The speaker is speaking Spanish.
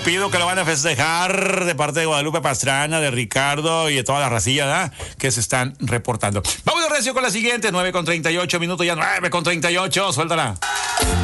Pido que lo van a festejar de parte de Guadalupe Pastrana, de Ricardo y de toda la racilla, ¿verdad?, que se están reportando. Vamos de recio con la siguiente, 9:38 minutos, ya 9:38, suéltala.